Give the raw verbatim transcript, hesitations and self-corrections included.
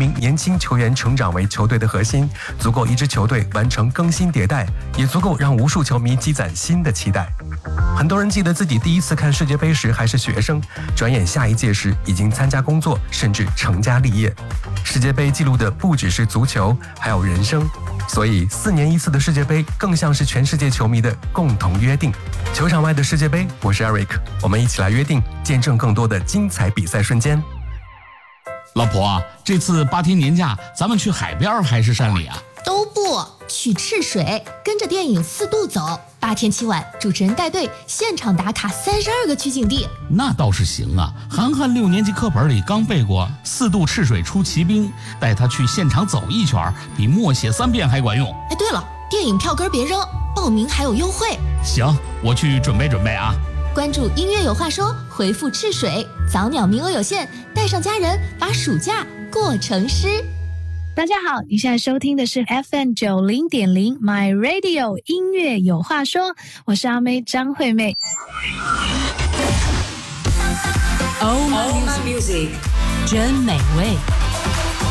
名年轻球员成长为球队的核心，足够一支球队完成更新迭代，也足够让无数球迷积攒新的期待。很多人记得自己第一次看世界杯时还是学生，转眼下一届时已经参加工作，甚至成家立业。世界杯记录的不只是足球，还有人生。所以四年一次的世界杯更像是全世界球迷的共同约定。球场外的世界杯，我是 Eric， 我们一起来约定，见证更多的精彩比赛瞬间。 老婆啊，这次八天年假咱们去海边还是山里啊？ 都不去赤水，跟着电影四渡走，八天七晚，主持人带队现场打卡三十二个取景地。 那倒是行啊，涵涵六年级课本里刚背过四渡赤水出奇兵，带他去现场走一圈，比默写三遍还管用。 哎，对了，电影票根别扔，报名还有优惠。 行，我去准备准备啊。 关注音乐有话说，回复赤水，早鸟名额有限，带上家人，把暑假过成诗。 大家好，你现在收听的是 F M 九零点零 My Radio 音乐有话说，我是阿妹张惠妹。 Oh my music， 真美味。